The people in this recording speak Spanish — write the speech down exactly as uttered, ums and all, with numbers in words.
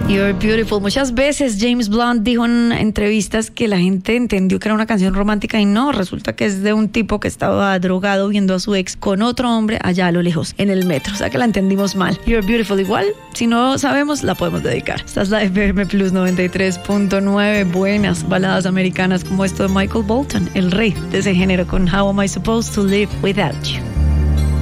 You're Beautiful. Muchas veces James Blunt dijo en entrevistas que la gente entendió que era una canción romántica y no, resulta que es de un tipo que estaba drogado viendo a su ex con otro hombre allá a lo lejos, en el metro. O sea que la entendimos mal. You're Beautiful igual, si no sabemos, la podemos dedicar. Estás la F M Plus noventa y tres punto nueve. Buenas baladas americanas como esto de Michael Bolton, el rey de ese género, con How Am I Supposed to Live Without You.